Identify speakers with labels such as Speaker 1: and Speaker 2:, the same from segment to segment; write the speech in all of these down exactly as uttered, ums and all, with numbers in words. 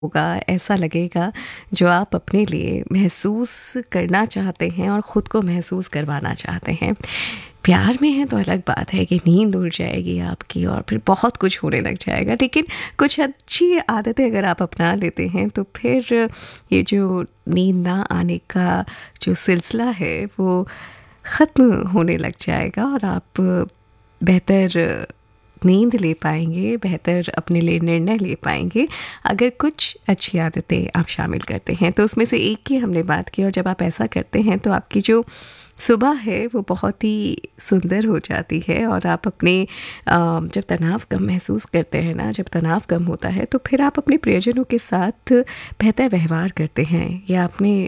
Speaker 1: होगा, ऐसा लगेगा जो आप अपने लिए महसूस करना चाहते हैं और ख़ुद को महसूस करवाना चाहते हैं। प्यार में है तो अलग बात है कि नींद उड़ जाएगी आपकी और फिर बहुत कुछ होने लग जाएगा, लेकिन कुछ अच्छी आदतें अगर आप अपना लेते हैं तो फिर ये जो नींद ना आने का जो सिलसिला है वो ख़त्म होने लग जाएगा और आप बेहतर नींद ले पाएंगे, बेहतर अपने लिए निर्णय ले पाएंगे अगर कुछ अच्छी आदतें आप शामिल करते हैं। तो उसमें से एक की हमने बात की, और जब आप ऐसा करते हैं तो आपकी जो सुबह है वो बहुत ही सुंदर हो जाती है और आप अपने जब तनाव कम महसूस करते हैं ना, जब तनाव कम होता है तो फिर आप अपने प्रियजनों के साथ बेहतर व्यवहार करते हैं, या आपने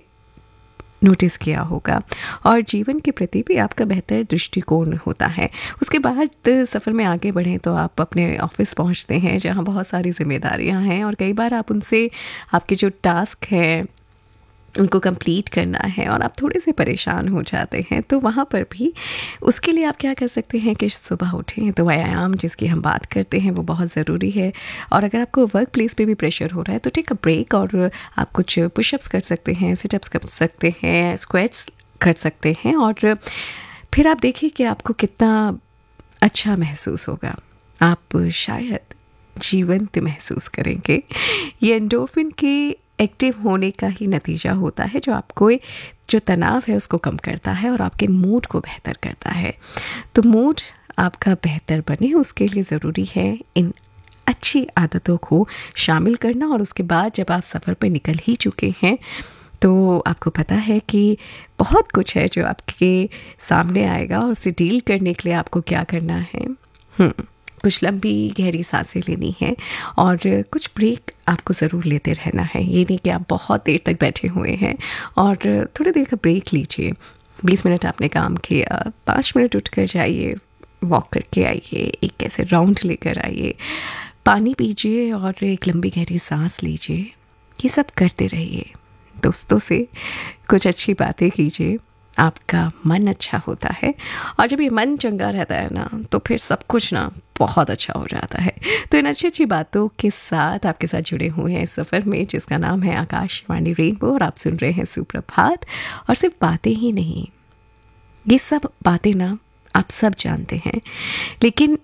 Speaker 1: नोटिस किया होगा, और जीवन के प्रति भी आपका बेहतर दृष्टिकोण होता है। उसके बाद सफ़र में आगे बढ़ें तो आप अपने ऑफिस पहुंचते हैं जहां बहुत सारी जिम्मेदारियां हैं, और कई बार आप उनसे आपके जो टास्क हैं उनको कंप्लीट करना है और आप थोड़े से परेशान हो जाते हैं। तो वहाँ पर भी उसके लिए आप क्या कर सकते हैं कि सुबह उठें तो व्यायाम जिसकी हम बात करते हैं वो बहुत ज़रूरी है। और अगर आपको वर्क प्लेस पे भी प्रेशर हो रहा है तो टेक अ ब्रेक और आप कुछ पुशअप्स कर सकते हैं, सिटअप्स कर सकते हैं, स्क्वाट्स कर सकते हैं, और फिर आप देखिए कि आपको कितना अच्छा महसूस होगा। आप शायद जीवंत महसूस करेंगे। ये एंडोर्फिन के एक्टिव होने का ही नतीजा होता है जो आपको जो तनाव है उसको कम करता है और आपके मूड को बेहतर करता है। तो मूड आपका बेहतर बने उसके लिए ज़रूरी है इन अच्छी आदतों को शामिल करना। और उसके बाद जब आप सफ़र पर निकल ही चुके हैं तो आपको पता है कि बहुत कुछ है जो आपके सामने आएगा, और उसे डील करने के लिए आपको क्या करना है। हम्म कुछ लंबी गहरी सांसें लेनी है और कुछ ब्रेक आपको ज़रूर लेते रहना है। ये नहीं कि आप बहुत देर तक बैठे हुए हैं और थोड़ी देर का ब्रेक लीजिए। बीस मिनट आपने काम किया, पाँच मिनट उठ कर जाइए, वॉक करके आइए, एक ऐसे राउंड लेकर आइए, पानी पीजिए और एक लंबी गहरी सांस लीजिए। ये सब करते रहिए, दोस्तों से कुछ अच्छी बातें कीजिए, आपका मन अच्छा होता है। और जब ये मन चंगा रहता है ना तो फिर सब कुछ ना बहुत अच्छा हो जाता है। तो इन अच्छी अच्छी बातों के साथ आपके साथ जुड़े हुए हैं इस सफ़र में जिसका नाम है आकाशवाणी रेनबो, और आप सुन रहे हैं सुप्रभात। और सिर्फ बातें ही नहीं, ये सब बातें ना आप सब जानते हैं, लेकिन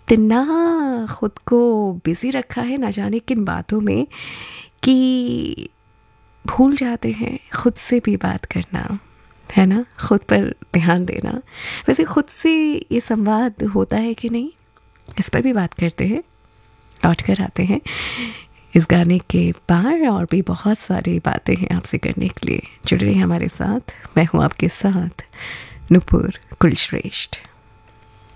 Speaker 1: इतना खुद को बिजी रखा है ना जाने किन बातों में कि भूल जाते हैं खुद से भी बात करना, है ना, खुद पर ध्यान देना। वैसे खुद से ये संवाद होता है कि नहीं, इस पर भी बात करते हैं, लौट कर आते हैं इस गाने के पार। और भी बहुत सारी बातें हैं आपसे करने के लिए। जुड़ रही हमारे साथ, मैं हूँ आपके साथ नुपुर कुलश्रेष्ठ।